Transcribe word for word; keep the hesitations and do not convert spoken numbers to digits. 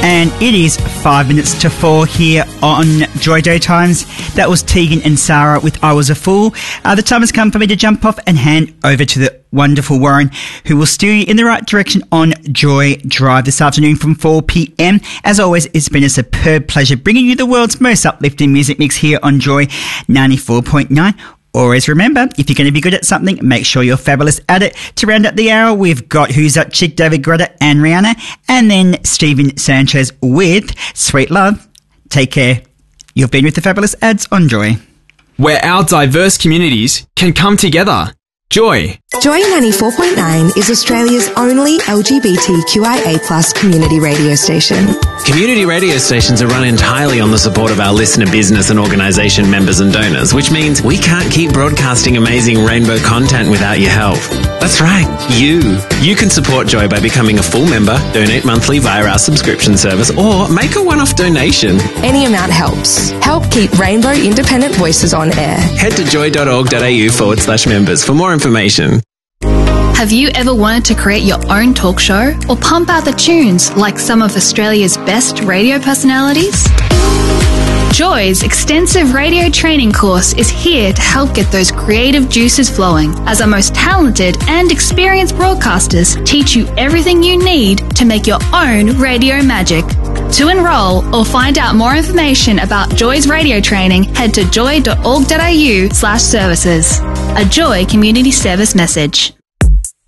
And it is five minutes to four here on Joy Daytimes. That was Tegan and Sarah with I Was a Fool. Uh, the time has come for me to jump off and hand over to the wonderful Warren, who will steer you in the right direction on Joy Drive this afternoon from four p.m. As always, it's been a superb pleasure bringing you the world's most uplifting music mix here on Joy ninety-four point nine. Always remember, if you're going to be good at something, make sure you're fabulous at it. To round out the hour, we've got Who's That Chick, David Guetta and Rihanna, and then Stephen Sanchez with Sweet Love. Take care. You've been with the fabulous ads on Joy, where our diverse communities can come together. Joy. Joy ninety-four point nine is Australia's only L G B T Q I A plus community radio station. Community radio stations are run entirely on the support of our listener business and organisation members and donors, which means we can't keep broadcasting amazing rainbow content without your help. That's right, you. You can support Joy by becoming a full member, donate monthly via our subscription service, or make a one-off donation. Any amount helps. Help keep Rainbow Independent Voices on air. Head to joy.org.au forward slash members for more information. Have you ever wanted to create your own talk show or pump out the tunes like some of Australia's best radio personalities? Joy's extensive radio training course is here to help get those creative juices flowing, as our most talented and experienced broadcasters teach you everything you need to make your own radio magic. To enrol or find out more information about Joy's radio training, head to joy.org.au slash services. A Joy Community Service message.